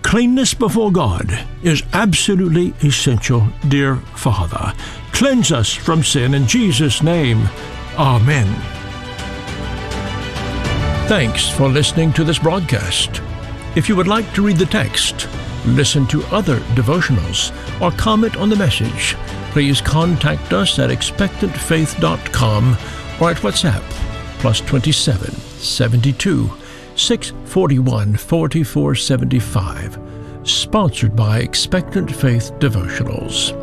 Cleanness before God is absolutely essential, dear Father. Cleanse us from sin in Jesus' name. Amen. Thanks for listening to this broadcast. If you would like to read the text, listen to other devotionals, or comment on the message, please contact us at expectantfaith.com or at WhatsApp +27 72 641 4475. Sponsored by Expectant Faith Devotionals.